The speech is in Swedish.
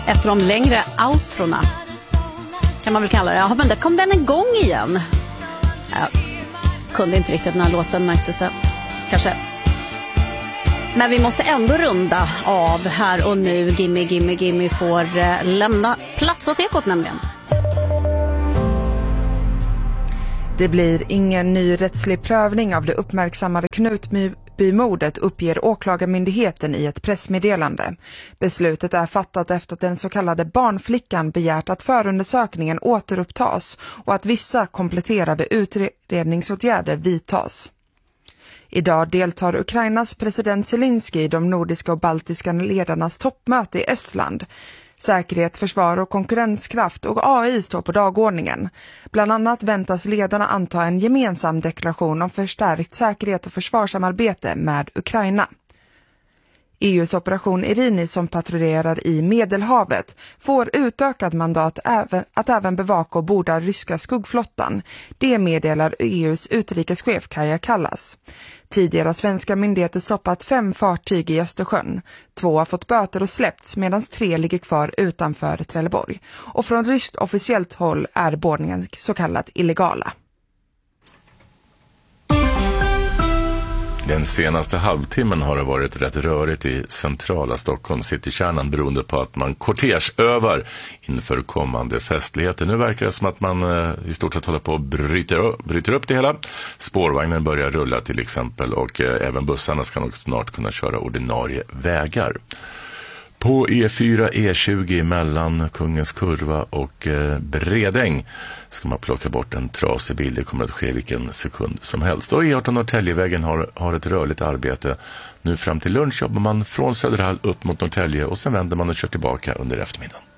Ett av de längre outrorna kan man väl kalla det. Ja, men där kom den igång igen. Jag kunde inte riktigt den här låten, märktes det. Kanske. Men vi måste ändå runda av här och nu. Gimme får lämna plats åt Ekot nämligen. Det blir ingen ny rättslig prövning av det uppmärksammade Knutbymordet, uppger åklagarmyndigheten i ett pressmeddelande. Beslutet är fattat efter att den så kallade barnflickan begärt att förundersökningen återupptas och att vissa kompletterade utredningsåtgärder vidtas. Idag deltar Ukrainas president Zelensky i de nordiska och baltiska ledarnas toppmöte i Estland. Säkerhet, försvar och konkurrenskraft och AI står på dagordningen. Bland annat väntas ledarna anta en gemensam deklaration om förstärkt säkerhet och försvarssamarbete med Ukraina. EUs operation Irini, som patrullerar i Medelhavet, får utökat mandat att även bevaka och borda ryska skuggflottan. Det meddelar EUs utrikeschef Kaja Kallas. Tidigare svenska myndigheter stoppat 5 fartyg i Östersjön. 2 har fått böter och släppts medan 3 ligger kvar utanför Trelleborg. Och från ryskt officiellt håll är bordningen så kallat illegala. Den senaste halvtimmen har det varit rätt rörigt i centrala Stockholm, citykärnan, beroende på att man kortegeövar inför kommande festligheter. Nu verkar det som att man i stort sett håller på att bryter upp det hela. Spårvagnen börjar rulla till exempel, och även bussarna ska nog snart kunna köra ordinarie vägar. På E4, E20 mellan Kungens Kurva och Bredäng ska man plocka bort en trasig bil. Det kommer att ske vilken sekund som helst. Och E18 Norrtäljevägen har ett rörligt arbete. Nu fram till lunch jobbar man från Söderhall upp mot Norrtälje och sen vänder man och kör tillbaka under eftermiddagen.